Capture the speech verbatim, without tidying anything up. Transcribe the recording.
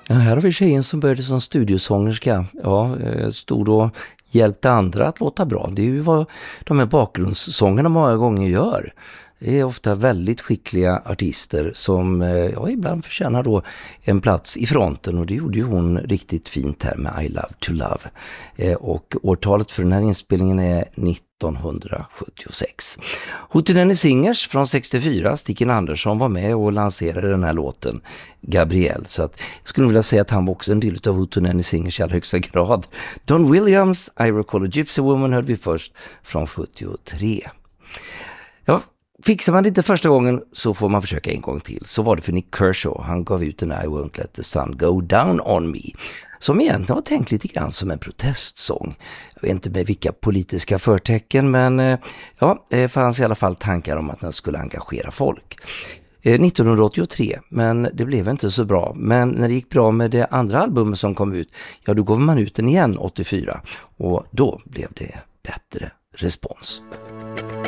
Ja, här har vi tjejen som började som studiosångerska. Ja, stod och hjälpte andra att låta bra. Det är ju vad de här bakgrundssångerna många gånger gör. Det är ofta väldigt skickliga artister som ja, ibland förtjänar då en plats i fronten, och det gjorde ju hon riktigt fint här med I Love to Love. Eh, och årtalet för den här inspelningen är nittonhundrasjuttiosex. Hootenanny Singers från sextiofyra, Sticken Andersson, var med och lanserade den här låten, Gabrielle. Så att jag skulle vilja säga att han var också en del av Hootenanny Singers i allra högsta grad. Don Williams, I Recall a Gypsy Woman, hörde vi först från sjuttiotre. Ja, fixar man det inte första gången så får man försöka en gång till. Så var det för Nick Kershaw. Han gav ut en I Won't Let the Sun Go Down on Me, som egentligen var tänkt lite grann som en protestsång. Jag vet inte med vilka politiska förtecken, men ja, det fanns i alla fall tankar om att den skulle engagera folk. nittonhundraåttiotre, men det blev inte så bra. Men när det gick bra med det andra albumet som kom ut, ja, då gav man ut den igen åttiofyra, och då blev det bättre respons.